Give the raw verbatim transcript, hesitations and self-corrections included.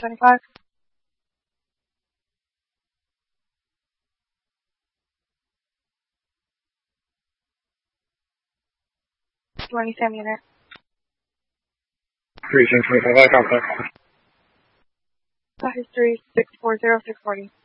twenty-five. twenty-seven unit. three, ten, twenty-five, I contact. That is three, six, four, zero, six, forty.